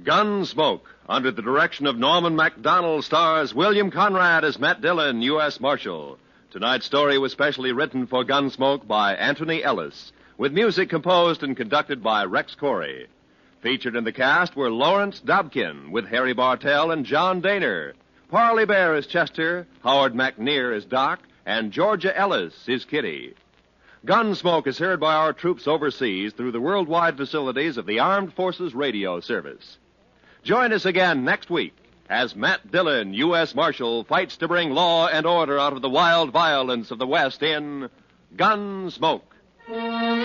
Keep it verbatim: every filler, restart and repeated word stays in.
Gunsmoke, under the direction of Norman MacDonald, stars William Conrad as Matt Dillon, U S Marshal. Tonight's story was specially written for Gunsmoke by Anthony Ellis, with music composed and conducted by Rex Corey. Featured in the cast were Lawrence Dobkin, with Harry Bartell and John Daner, Parley Bear as Chester, Howard McNear as Doc, and Georgia Ellis as Kitty. Gunsmoke is heard by our troops overseas through the worldwide facilities of the Armed Forces Radio Service. Join us again next week as Matt Dillon, U S Marshal, fights to bring law and order out of the wild violence of the West in Gunsmoke.